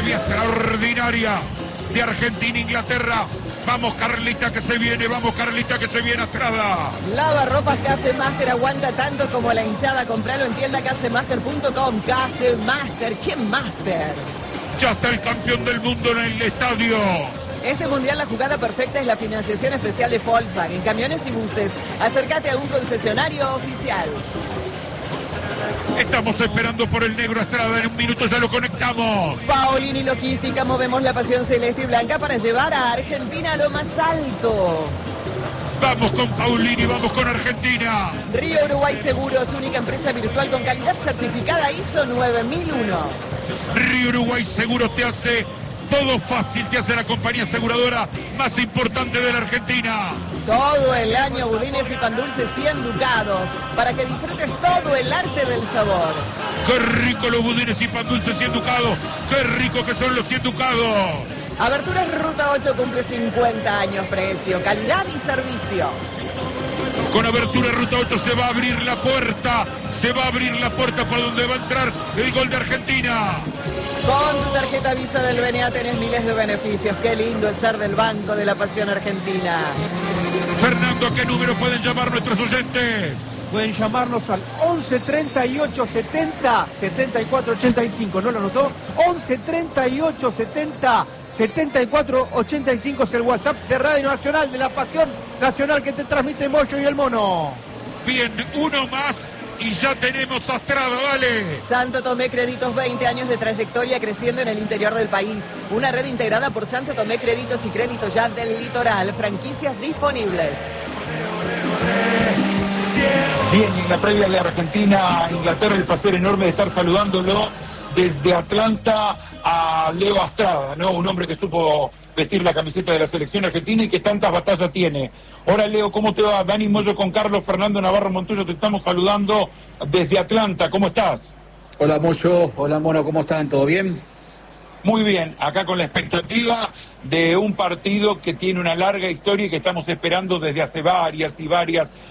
previa extraordinaria de Argentina-Inglaterra. Vamos Carlita que se viene, vamos Carlita que se viene Estrada. Lavarropas Casemaster aguanta tanto como la hinchada. Compralo en tienda casemaster.com. Casemaster, ¿qué Master? Ya está el campeón del mundo en el estadio. Este mundial la jugada perfecta es la financiación especial de Volkswagen, camiones y buses. Acércate a un concesionario oficial. Estamos esperando por el negro Estrada, en un minuto ya lo conectamos. Paolini Logística, movemos la pasión celeste y blanca para llevar a Argentina a lo más alto. Vamos con Paolini, vamos con Argentina. Río Uruguay Seguros, única empresa virtual con calidad certificada ISO 9001. Río Uruguay Seguros te hace todo fácil, te hace la compañía aseguradora más importante de la Argentina. Todo el año budines y pan dulces 100 ducados para que disfrutes todo el arte del sabor. Qué rico los budines y pan dulces 100 ducados. Qué rico que son los 100 ducados. Aberturas Ruta 8 cumple 50 años, precio, calidad y servicio. Con Abertura Ruta 8 se va a abrir la puerta. Se va a abrir la puerta por donde va a entrar el gol de Argentina. Con tu tarjeta Visa del BNA tenés miles de beneficios. Qué lindo es ser del Banco de la Pasión Argentina. Fernando, ¿a qué número pueden llamar nuestros oyentes? Pueden llamarnos al 11 38 70 74 85. ¿No lo anotó? 11 38 70 74 85 es el WhatsApp de Radio Nacional, de la Pasión Nacional que te transmite Moyo y el Mono. Bien, uno más y ya tenemos a Estrada, dale. Santo Tomé Créditos, 20 años de trayectoria creciendo en el interior del país. Una red integrada por Santo Tomé Créditos y Crédito Ya del Litoral. Franquicias disponibles. Bien, en la previa de Argentina-Inglaterra, el placer enorme de estar saludándolo desde Atlanta a Leo Estrada, ¿no? Un hombre que supo vestir la camiseta de la selección argentina y que tantas batallas tiene. Hola Leo, ¿cómo te va? Dani Moyo con Carlos Fernando Navarro Montoyo, te estamos saludando desde Atlanta, ¿cómo estás? Hola Moyo, hola Mono, ¿cómo están? ¿Todo bien? Muy bien, acá con la expectativa de un partido que tiene una larga historia y que estamos esperando desde hace varias